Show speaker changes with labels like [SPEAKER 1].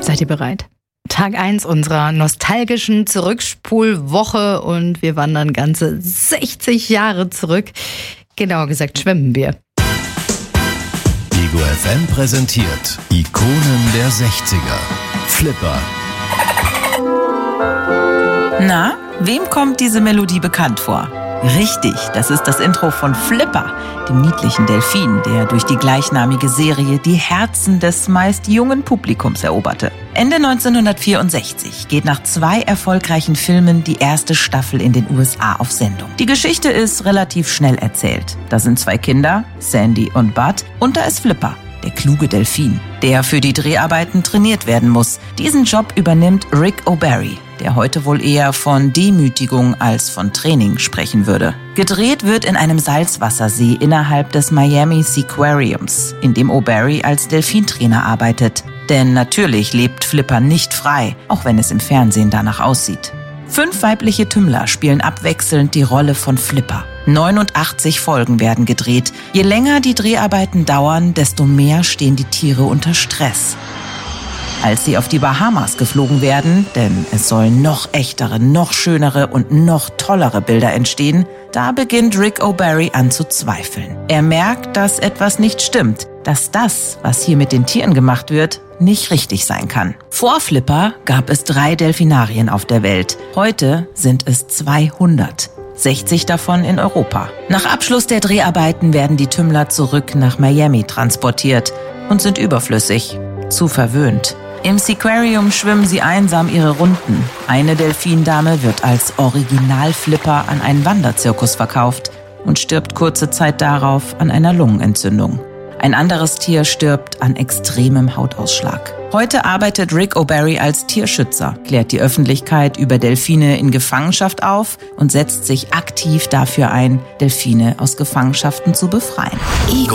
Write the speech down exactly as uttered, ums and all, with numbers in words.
[SPEAKER 1] Seid ihr bereit? Tag eins unserer nostalgischen Zurückspulwoche und wir wandern ganze sechzig Jahre zurück. Genauer gesagt schwimmen wir.
[SPEAKER 2] Ego F M präsentiert Ikonen der sechziger. Flipper.
[SPEAKER 3] Na, wem kommt diese Melodie bekannt vor? Richtig, das ist das Intro von Flipper, dem niedlichen Delfin, der durch die gleichnamige Serie die Herzen des meist jungen Publikums eroberte. Ende neunzehnhundertvierundsechzig geht nach zwei erfolgreichen Filmen die erste Staffel in den U S A auf Sendung. Die Geschichte ist relativ schnell erzählt. Da sind zwei Kinder, Sandy und Bud, und da ist Flipper, der kluge Delfin, der für die Dreharbeiten trainiert werden muss. Diesen Job übernimmt Rick O'Barry, der heute wohl eher von Demütigung als von Training sprechen würde. Gedreht wird in einem Salzwassersee innerhalb des Miami Seaquariums, in dem O'Barry als Delfintrainer arbeitet. Denn natürlich lebt Flipper nicht frei, auch wenn es im Fernsehen danach aussieht. Fünf weibliche Tümmler spielen abwechselnd die Rolle von Flipper. neunundachtzig Folgen werden gedreht. Je länger die Dreharbeiten dauern, desto mehr stehen die Tiere unter Stress. Als sie auf die Bahamas geflogen werden, denn es sollen noch echtere, noch schönere und noch tollere Bilder entstehen, da beginnt Rick O'Barry an zu zweifeln. Er merkt, dass etwas nicht stimmt, dass das, was hier mit den Tieren gemacht wird, nicht richtig sein kann. Vor Flipper gab es drei Delfinarien auf der Welt. Heute sind es zweihundert. sechzig davon in Europa. Nach Abschluss der Dreharbeiten werden die Tümmler zurück nach Miami transportiert und sind überflüssig, zu verwöhnt. Im Seaquarium schwimmen sie einsam ihre Runden. Eine Delfindame wird als Original-Flipper an einen Wanderzirkus verkauft und stirbt kurze Zeit darauf an einer Lungenentzündung. Ein anderes Tier stirbt an extremem Hautausschlag. Heute arbeitet Rick O'Barry als Tierschützer, klärt die Öffentlichkeit über Delfine in Gefangenschaft auf und setzt sich aktiv dafür ein, Delfine aus Gefangenschaften zu befreien.
[SPEAKER 2] Ego